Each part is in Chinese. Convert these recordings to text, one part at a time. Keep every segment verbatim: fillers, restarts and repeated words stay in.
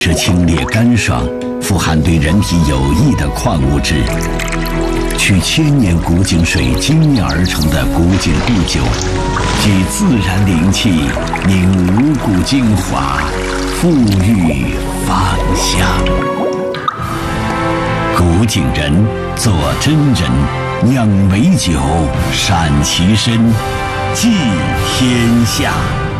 是清冽干爽，富含对人体有益的矿物质。取千年古井水精炼而成的古井固酒，集自然灵气，凝五谷精华，馥郁芳香。古井人做真人，酿美酒，善其身，济天下。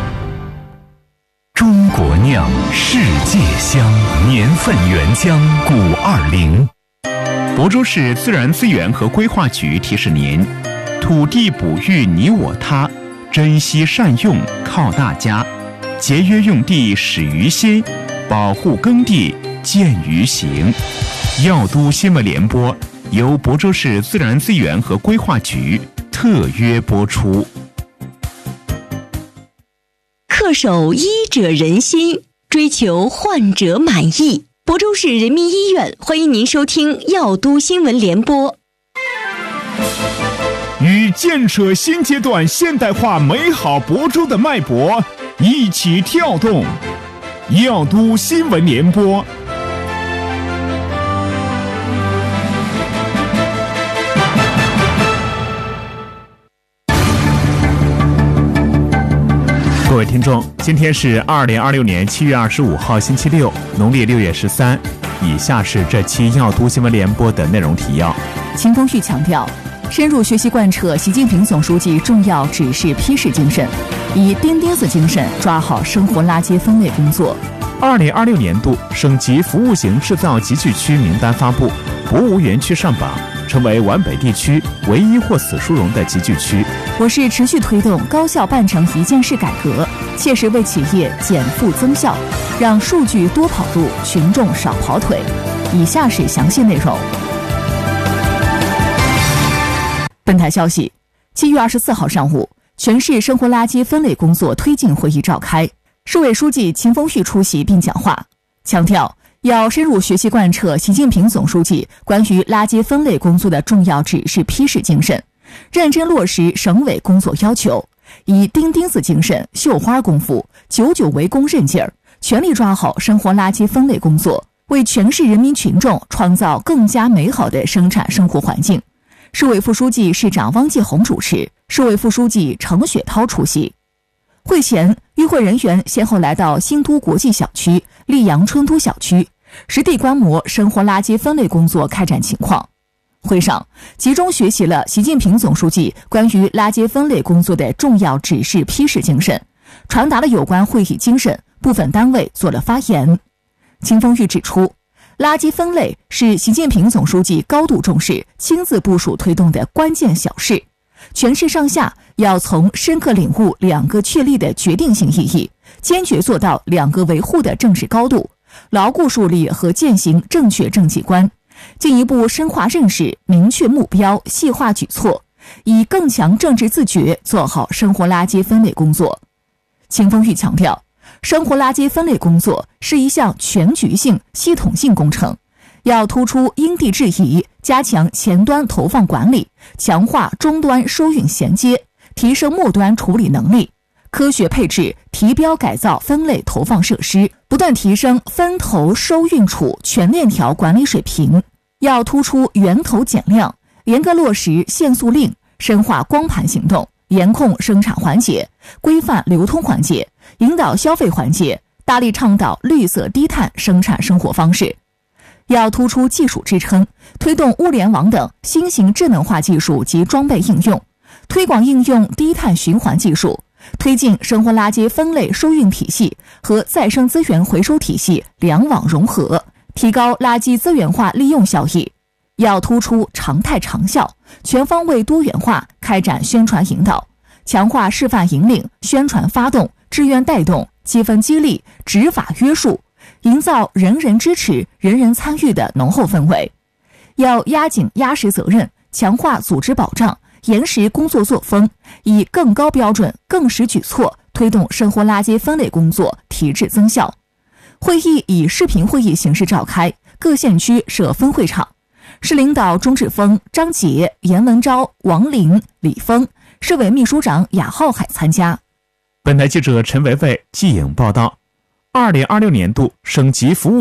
中国酿，世界香，年份原浆古二零。亳州市自然资源和规划局提示您：土地哺育你我他，珍惜善用靠大家，节约用地始于心，保护耕地见于行。药都新闻联播由亳州市自然资源和规划局特约播出。 恪守医者仁心，追求患者满意。亳州市人民医院欢迎您收听药都新闻联播。 与建设新阶段现代化美好亳州的脉搏一起跳动，药都新闻联播。各位听众，今天是二零二六年七月二十五号星期六，农历六月十三。以下是这期药都新闻联播的内容提要。 秦风旭强调，深入学习贯彻习近平总书记重要指示批示精神，以钉钉子精神抓好生活垃圾分类工作。 二零二六年度省级服务型制造集聚区名单发布，博物园区上榜，成为皖北地区唯一获此殊荣的集聚区。 我市持续推动高效办成一件事改革，切实为企业减负增效，让数据多跑路，群众少跑腿。以下是详细内容。本台消息，七月二十四号上午，全市生活垃圾分类工作推进会议召开，市委书记秦风旭出席并讲话，强调要深入学习贯彻习近平总书记关于垃圾分类工作的重要指示批示精神，认真落实省委工作要求，以钉钉子精神、绣花功夫、久久为功韧劲儿，全力抓好生活垃圾分类工作，为全市人民群众创造更加美好的生产生活环境。市委副书记、市长汪继红主持，市委副书记程雪涛出席。会前，与会人员先后来到新都国际小区、溧阳春都小区，实地观摩生活垃圾分类工作开展情况。会上集中学习了习近平总书记关于垃圾分类工作的重要指示批示精神，传达了有关会议精神，部分单位做了发言。秦风旭指出，垃圾分类是习近平总书记高度重视、亲自部署推动的关键小事，全市上下要从深刻领悟两个确立的决定性意义，坚决做到两个维护的政治高度，牢固树立和践行正确政绩观，进一步深化认识，明确目标，细化举措，以更强政治自觉做好生活垃圾分类工作。秦风旭强调，生活垃圾分类工作是一项全局性、系统性工程，要突出因地制宜，加强前端投放管理，强化终端收运衔接，提升末端处理能力，科学配置、提标改造分类投放设施，不断提升分投收运储全链条管理水平。要突出源头减量，严格落实限塑令，深化光盘行动，严控生产环节，规范流通环节，引导消费环节，大力倡导绿色低碳生产生活方式。要突出技术支撑，推动物联网等新型智能化技术及装备应用，推广应用低碳循环技术，推进生活垃圾分类收运体系和再生资源回收体系两网融合，提高垃圾资源化利用效益。要突出常态长效，全方位多元化开展宣传引导，强化示范引领、宣传发动、志愿带动、积分激励、执法约束，营造人人支持、人人参与的浓厚氛围。要压紧压实责任，强化组织保障，严实工作作风，以更高标准、更实举措推动生活垃圾分类工作提质增效。会议以视频会议形式召开，各县区设分会场。市领导钟志峰、张杰、严文昭、王林、李峰，市委秘书长雅浩海参加。 本台记者陈维维记影报道。 二零二六年度省级服务